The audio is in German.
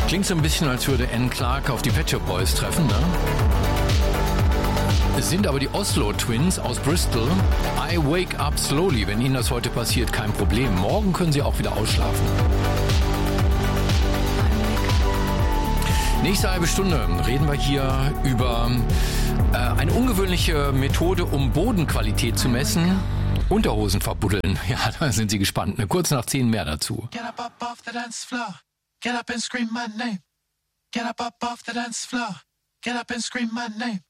Klingt so ein bisschen, als würde Anne Clark auf die Pet Shop Boys treffen, ne? Es sind aber die Oslo Twins aus Bristol. I wake up slowly. Wenn Ihnen das heute passiert, kein Problem. Morgen können Sie auch wieder ausschlafen. Nächste halbe Stunde reden wir hier über eine ungewöhnliche Methode, um Bodenqualität zu messen. Unterhosen verbuddeln. Ja, da sind Sie gespannt. Kurz nach 10 mehr dazu. Get up off the dance floor. Get up and scream my name. Get up off the dance floor. Get up and scream my name.